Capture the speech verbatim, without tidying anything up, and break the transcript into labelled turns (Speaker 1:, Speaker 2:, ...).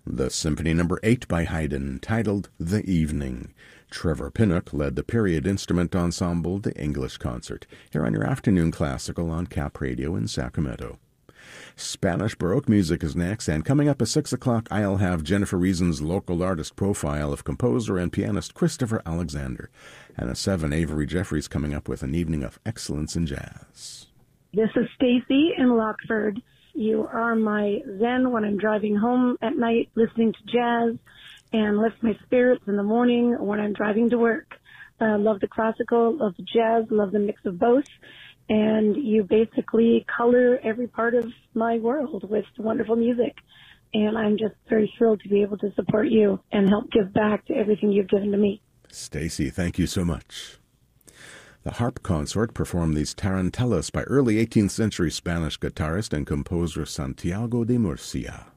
Speaker 1: The Symphony Number eight by Haydn, titled The Evening. Trevor Pinnock led the period instrument ensemble, the English Concert, here on your afternoon classical on Cap Radio in Sacramento. Spanish Baroque music is next, and coming up at six o'clock, I'll have Jennifer Reason's local artist profile of composer and pianist Christopher Alexander. And at seven, Avery Jeffries coming up with an evening of excellence in jazz.
Speaker 2: This is Stacy in Lockford. You are my zen when I'm driving home at night, listening to jazz, and lift my spirits in the morning when I'm driving to work. Uh, love the classical, love the jazz, love the mix of both. And you basically color every part of my world with wonderful music. And I'm just very thrilled to be able to support you and help give back to everything you've given to me.
Speaker 1: Stacy, thank you so much. The harp consort performed these tarantellas by early eighteenth century Spanish guitarist and composer Santiago de Murcia.